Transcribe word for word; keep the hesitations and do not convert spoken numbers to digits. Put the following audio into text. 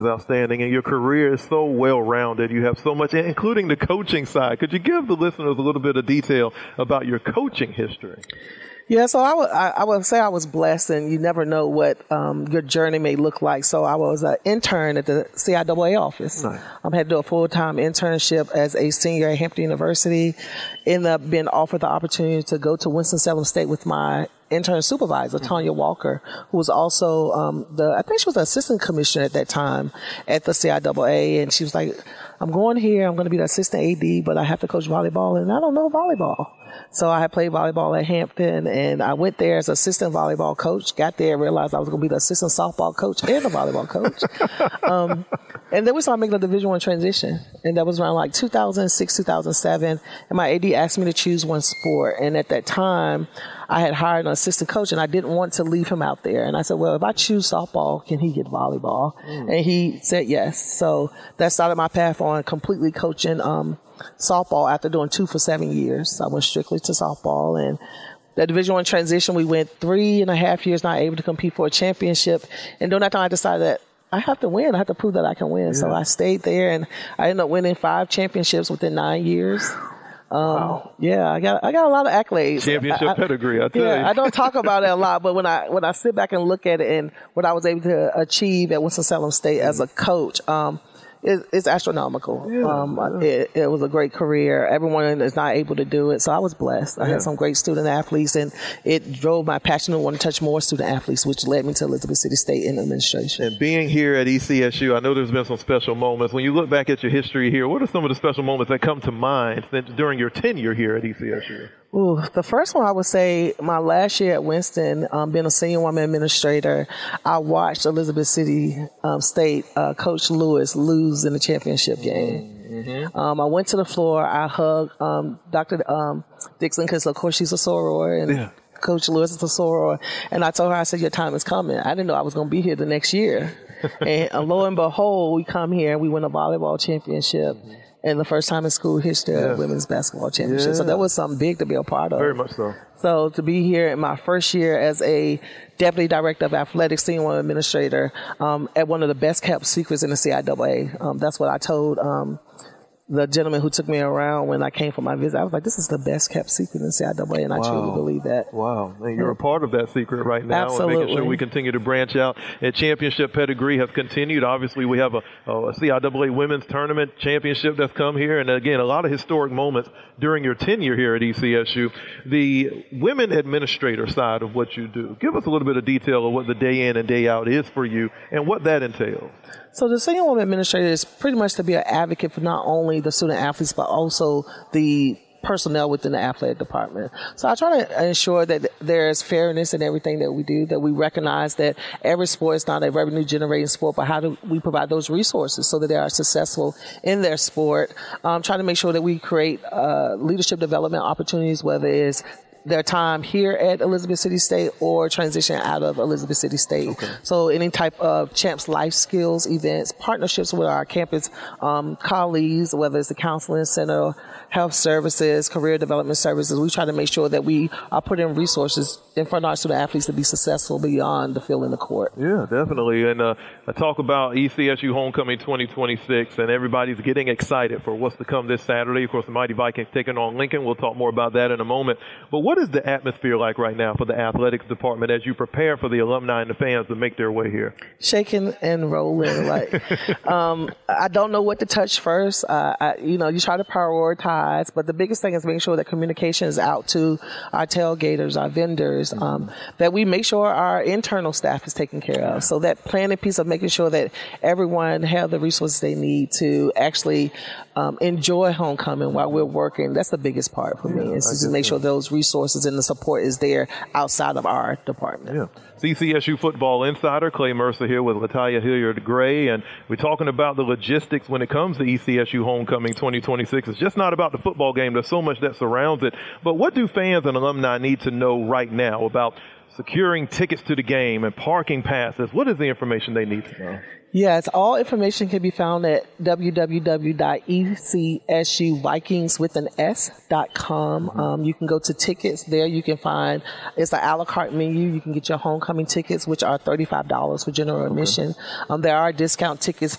outstanding, and your career is so well-rounded. You have so much, including the coaching side. Could you give the listeners a little bit of detail about your coaching history? Yeah, so I would, I, I would say I was blessed, and you never know what um, your journey may look like. So I was an intern at the C I A A office. Nice. I had to do a full-time internship as a senior at Hampton University. Ended up being offered the opportunity to go to Winston-Salem State with my intern supervisor, Tanya Walker, who was also um, the, I think she was the assistant commissioner at that time at the C I A A, and she was like, I'm going here, I'm going to be the assistant A D, but I have to coach volleyball, and I don't know volleyball. So I had played volleyball at Hampton, and I went there as assistant volleyball coach, got there, realized I was going to be the assistant softball coach and the volleyball coach. um, and then we started making a Division One transition, and that was around like two thousand six, two thousand seven, and my A D asked me to choose one sport, and at that time, I had hired an assistant coach, and I didn't want to leave him out there. And I said, well, if I choose softball, can he get volleyball? Mm. And he said yes. So that started my path on completely coaching um, softball after doing two for seven years. I went strictly to softball. And the Division One transition, we went three and a half years not able to compete for a championship. And during that time, I decided that I have to win. I have to prove that I can win. Yeah. So I stayed there, and I ended up winning five championships within nine years. Um, wow. Yeah, I got I got a lot of accolades. Championship I, I, pedigree, I tell yeah, you. I don't talk about it a lot, but when I when I sit back and look at it and what I was able to achieve at Winston-Salem State mm-hmm. as a coach, um, it, it's astronomical. Yeah, um, yeah. It, it was a great career. Everyone is not able to do it, so I was blessed. I yeah. had some great student athletes, and it drove my passion to want to touch more student athletes, which led me to Elizabeth City State in administration. And being here at E C S U, I know there's been some special moments. When you look back at your history here, what are some of the special moments that come to mind during your tenure here at E C S U? Ooh, the first one I would say my last year at Winston, um, being a senior woman administrator, I watched Elizabeth City um, State uh, Coach Lewis lose in the championship game. Mm-hmm. Um, I went to the floor. I hugged um, Doctor Um, Dixon because, of course, she's a soror, and yeah. Coach Lewis is a soror. And I told her, I said, your time is coming. I didn't know I was going to be here the next year. And uh, lo and behold, we come here and we win a volleyball championship. Mm-hmm. And the first time in school history, yeah. women's basketball championship. Yeah. So that was something big to be a part of. Very much so. So to be here in my first year as a deputy director of athletics, senior woman administrator, um, at one of the best kept secrets in the C I A A. Um, that's what I told um, the gentleman who took me around when I came for my visit. I was like, this is the best kept secret in the C I A A, and I wow. truly believe that. Wow. And you're a part of that secret right now. Absolutely. And making sure we continue to branch out. And championship pedigree has continued. Obviously, we have a, a C I A A women's tournament championship that's come here. And again, a lot of historic moments during your tenure here at E C S U. The women administrator side of what you do, give us a little bit of detail of what the day in and day out is for you and what that entails. So the senior woman administrator is pretty much to be an advocate for not only the student athletes, but also the personnel within the athletic department. So I try to ensure that there's fairness in everything that we do, that we recognize that every sport is not a revenue generating sport, but how do we provide those resources so that they are successful in their sport. Um, trying to make sure that we create uh, leadership development opportunities, whether it's their time here at Elizabeth City State or transition out of Elizabeth City State. Okay. So any type of Champs Life Skills events, partnerships with our campus um, colleagues, whether it's the Counseling Center, Health Services, Career Development Services, we try to make sure that we are putting resources in front of our student athletes to be successful beyond the field in the court. Yeah, definitely. And uh, I talk about E C S U Homecoming twenty twenty-six, and everybody's getting excited for what's to come this Saturday. Of course, the Mighty Vikings taking on Lincoln. We'll talk more about that in a moment. But what is the atmosphere like right now for the athletics department as you prepare for the alumni and the fans to make their way here? Shaking and rolling. Like, um, I don't know what to touch first. Uh, I, you know, you try to prioritize, but the biggest thing is making sure that communication is out to our tailgaters, our vendors, um, that we make sure our internal staff is taken care of. So that planning piece of making sure that everyone have the resources they need to actually um, enjoy homecoming while we're working. That's the biggest part for me, is to just make sure those resources and the support is there outside of our department. Yeah. C C S U football insider Clay Mercer here with LaToya Hilliard-Gray, and we're talking about the logistics when it comes to E C S U Homecoming twenty twenty-six. It's just not about the football game. There's so much that surrounds it. But what do fans and alumni need to know right now about securing tickets to the game and parking passes? What is the information they need to know? Yes, all information can be found at w w w dot e c s u vikings with an s dot com. Mm-hmm. Um, you can go to tickets there. You can find, it's an a la carte menu. You can get your homecoming tickets, which are thirty-five dollars for general admission. Okay. Um, there are discount tickets